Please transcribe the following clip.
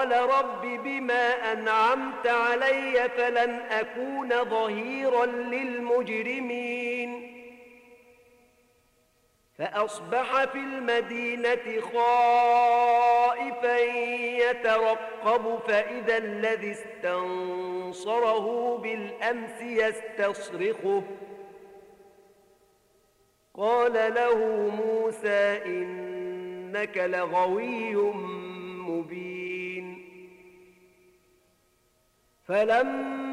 قال رب بما أنعمت علي فلن أكون ظهيرا للمجرمين فأصبح في المدينة خائفا يترقب فإذا الذي استنصره بالأمس يستصرخه قال له موسى إنك لغوي مبين فلما